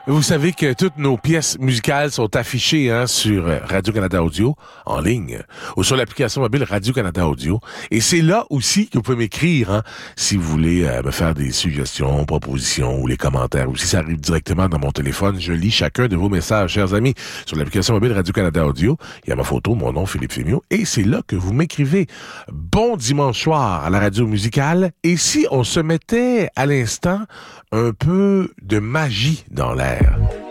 Vous savez que toutes nos pièces musicales sont affichées sur Radio-Canada Audio, en ligne, ou sur l'application mobile Radio-Canada Audio. Et c'est là aussi que vous pouvez m'écrire si vous voulez me faire des suggestions, propositions ou les commentaires. Ou si ça arrive directement dans mon téléphone, je lis chacun de vos messages, chers amis, sur l'application mobile Radio-Canada Audio. Il y a ma photo, mon nom, Philippe Fémiot, et c'est là que vous m'écrivez. Bon dimanche soir à la radio musicale. Et si on se mettait à l'instant un peu de magie dans l'air?